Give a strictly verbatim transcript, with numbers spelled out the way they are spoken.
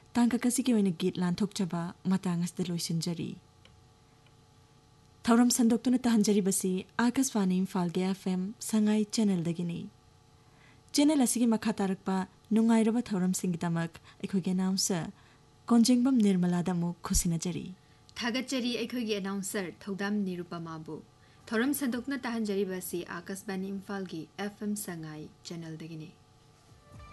तांका कसी के ओइना गीत लांथोकचबा मतंग असदा लोइसिनजरी थौरम संदोक्तुना तहंजरीबसी आकाशवाणी इम्फाल गे एफएम संगाई चैनल दगिनी चैनल असिगी मखा तारकपा नुंगाइरबा थौरम सिंगिदमक अखोगे अनाउंसर कोंजेंगबम निर्मलादा मु खुसिनजरी थागतचरी अखोगे अनाउंसर थौदाम निरुपमाबु थौरम संदोक्तुना तहंजरीबसी आकाशवाणी इम्फाल गे एफएम संगाई चैनल दगिनी